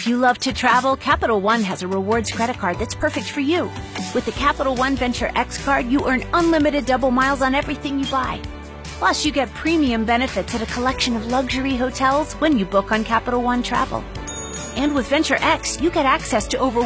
If you love to travel, Capital One has a rewards credit card that's perfect for you. With the Capital One Venture X card, you earn unlimited double miles on everything you buy. Plus, you get premium benefits at a collection of luxury hotels when you book on Capital One Travel. And with Venture X, you get access to over